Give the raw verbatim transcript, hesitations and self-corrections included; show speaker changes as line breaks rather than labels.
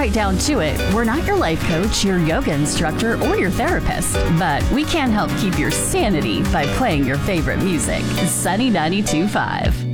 right down to it, we're not your life coach, your yoga instructor, or your therapist, but we can help keep your sanity by playing your favorite music. Sunny ninety-two point five.